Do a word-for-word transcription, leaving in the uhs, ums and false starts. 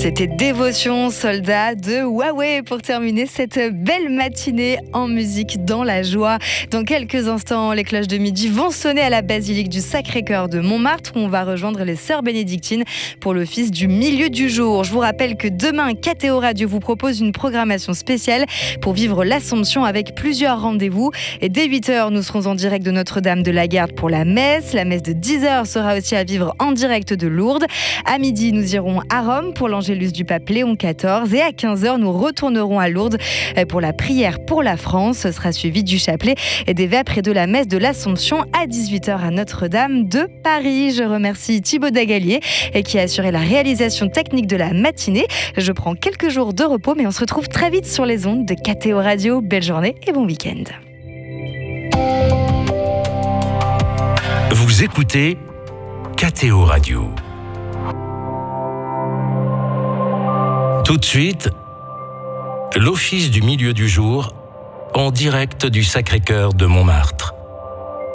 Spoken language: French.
C'était Dévotion, soldat de Huawei pour terminer cette belle matinée en musique dans la joie. Dans quelques instants, les cloches de midi vont sonner à la basilique du Sacré-Cœur de Montmartre où on va rejoindre les sœurs bénédictines pour l'office du milieu du jour. Je vous rappelle que demain, K T O Radio vous propose une programmation spéciale pour vivre l'Assomption avec plusieurs rendez-vous. Et dès huit heures, nous serons en direct de Notre-Dame de la Garde pour la messe. La messe de dix heures sera aussi à vivre en direct de Lourdes. À midi, nous irons à Rome pour l'Angélus du pape Léon quatorze et à quinze heures, nous retournerons à Lourdes pour la prière pour la France. Ce sera suivi du chapelet et des vêpres et de la messe de l'Assomption à dix-huit heures à Notre-Dame de Paris. Je remercie Thibaut Dagalier qui a assuré la réalisation technique de la matinée. Je prends quelques jours de repos, mais on se retrouve très vite sur les ondes de K T O Radio. Belle journée et bon week-end. Vous écoutez K T O Radio. Tout de suite, l'office du milieu du jour en direct du Sacré-Cœur de Montmartre.